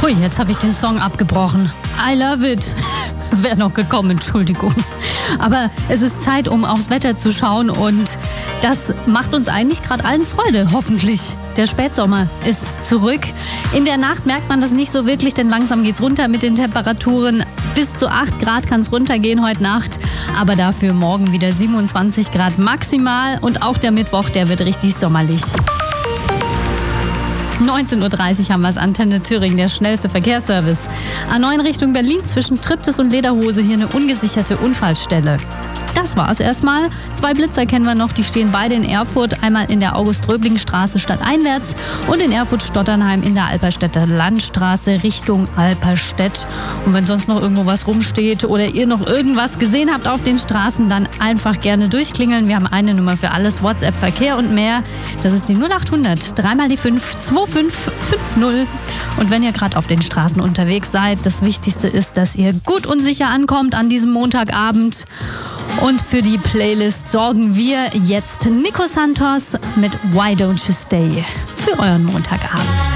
Hui, jetzt habe ich den Song abgebrochen. I love it. Wäre noch gekommen, Entschuldigung. Aber es ist Zeit, um aufs Wetter zu schauen und das macht uns eigentlich gerade allen Freude, hoffentlich. Der Spätsommer ist zurück. In der Nacht merkt man das nicht so wirklich, denn langsam geht's runter mit den Temperaturen. Bis zu 8 Grad kann es runtergehen heute Nacht, aber dafür morgen wieder 27 Grad maximal und auch der Mittwoch, der wird richtig sommerlich. 19.30 Uhr haben wir es, Antenne Thüringen, der schnellste Verkehrsservice. A9 Richtung Berlin zwischen Triptis und Lederhose, hier eine ungesicherte Unfallstelle. Das war's erstmal. 2 Blitzer kennen wir noch, die stehen beide in Erfurt. Einmal in der August-Röbling-Straße stadteinwärts und in Erfurt-Stotternheim in der Alperstädter Landstraße Richtung Alperstedt. Und wenn sonst noch irgendwo was rumsteht oder ihr noch irgendwas gesehen habt auf den Straßen, dann einfach gerne durchklingeln. Wir haben eine Nummer für alles, WhatsApp, Verkehr und mehr. Das ist die 0800 3 mal die 5 2550. Und wenn ihr gerade auf den Straßen unterwegs seid, das Wichtigste ist, dass ihr gut und sicher ankommt an diesem Montagabend. Und für die Playlist sorgen wir jetzt Nico Santos mit Why Don't You Stay für euren Montagabend.